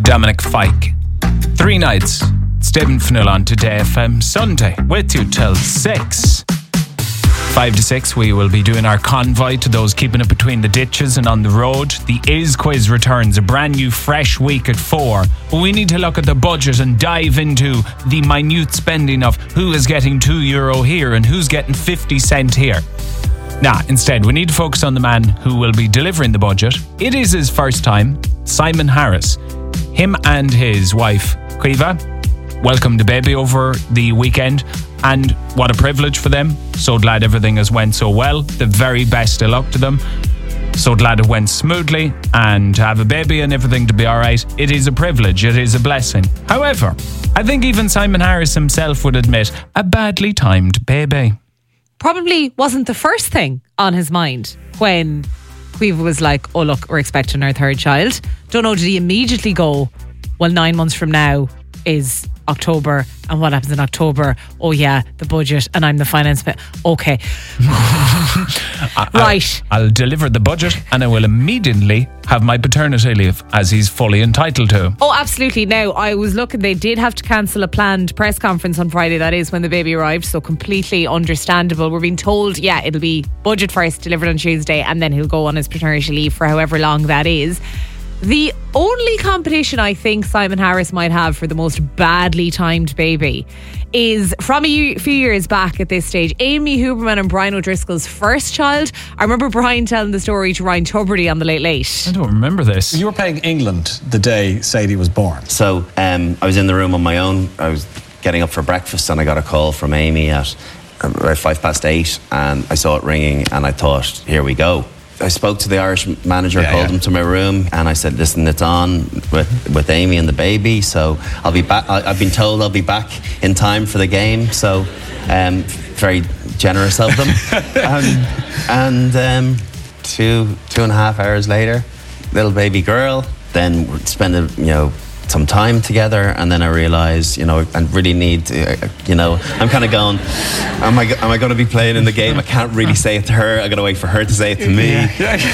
Dominic Fike. 3 nights. Stephen Fennell on Today FM Sunday with you till 6. 5 to 6 we will be doing our convoy to those keeping it between the ditches and on the road. The Is Quiz returns, a brand new fresh week at 4. But we need to look at the budget and dive into the minute spending of who is getting €2 here and who's getting 50 cent here. Nah, instead we need to focus on the man who will be delivering the budget. It is his first time, Simon Harris. Him and his wife, Caoimhe, welcomed the baby over the weekend, and what a privilege for them. So glad everything has went so well. The very best of luck to them. So glad it went smoothly, and to have a baby and everything to be alright, it is a privilege, it is a blessing. However, I think even Simon Harris himself would admit, a badly timed baby. Probably wasn't the first thing on his mind when Caoimhe was like, oh look, we're expecting our third child. Don't know, did he immediately go, well, 9 months from now is October, and what happens in October? Oh yeah, the budget, and I'm the finance okay. Right. I'll deliver the budget and I will immediately have my paternity leave, as he's fully entitled to. Oh, absolutely. Now, I was looking, they did have to cancel a planned press conference on Friday, that is when the baby arrived, so completely understandable. We're being told, yeah, it'll be budget first, delivered on Tuesday, and then he'll go on his paternity leave for however long that is. The only competition I think Simon Harris might have for the most badly timed baby is from a few years back at this stage, Amy Huberman and Brian O'Driscoll's first child. I remember Brian telling the story to Ryan Tubridy on the Late Late. I don't remember this. You were playing England the day Sadie was born. So I was in the room on my own. I was getting up for breakfast and I got a call from Amy at about 8:05, and I saw it ringing and I thought, here we go. I spoke to the Irish manager, called him to my room, and I said, listen, it's on with Amy and the baby, so I'll be back. I've been told I'll be back in time for the game, so very generous of them. and 2.5 hours later, little baby girl. Then we'd spend some time together, and then I realised, I really need to, I'm kind of going, am I going to be playing in the game? I can't really say it to her. I got to wait for her to say it to me.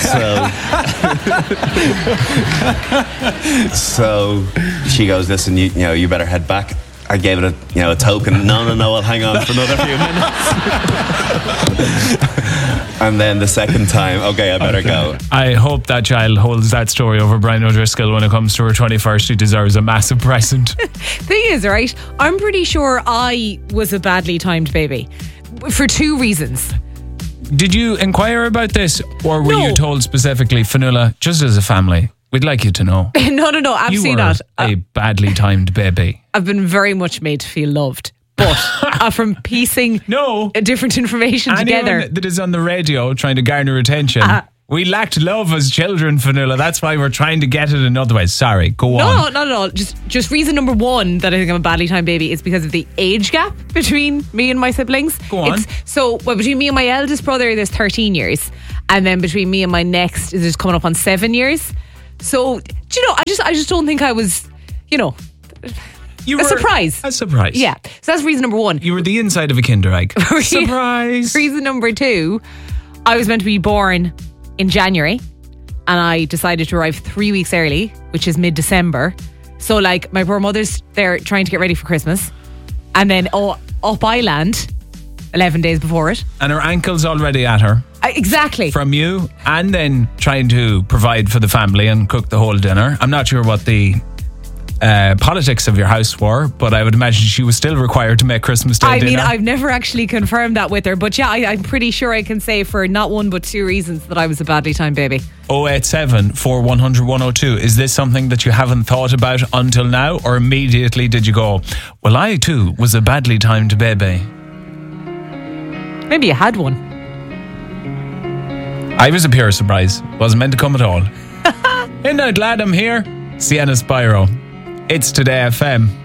So she goes, listen, you better head back. I gave it a token. No, I'll hang on for another few minutes. And then the second time, okay, I better go. I hope that child holds that story over Brian O'Driscoll when it comes to her 21st. She deserves a massive present. Thing is, right, I'm pretty sure I was a badly timed baby for 2 reasons. Did you inquire about this, or were you told specifically, Fionnuala, just as a family, we'd like you to know? No, absolutely not. A badly timed baby. I've been very much made to feel loved. But from piecing different information together. Anyone that is on the radio trying to garner attention, we lacked love as children, Fionnuala. That's why we're trying to get it in other ways. Sorry, go on. No, not at all. Just reason number 1 that I think I'm a badly timed baby is because of the age gap between me and my siblings. Go on. Between me and my eldest brother, there's 13 years. And then between me and my next, is coming up on 7 years. So, I just don't think I was, a surprise. A surprise. Yeah. So that's reason number 1. You were the inside of a Kinder Egg. Surprise. Reason number 2, I was meant to be born in January, and I decided to arrive 3 weeks early, which is mid-December. So my poor mother's there trying to get ready for Christmas, and then up I land 11 days before it. And her ankle's already at her. Exactly. From you, and then trying to provide for the family and cook the whole dinner. I'm not sure what the politics of your house were, but I would imagine she was still required to make Christmas Day dinner. I mean, I've never actually confirmed that with her, but yeah, I'm pretty sure I can say for not 1 but 2 reasons that I was a badly timed baby. 087 410 102. Is this something that you haven't thought about until now, or immediately did you go, well, I too was a badly timed baby? Maybe you had one. I was a pure surprise. Wasn't meant to come at all. Isn't I glad I'm here? Sienna Spyro. It's Today FM.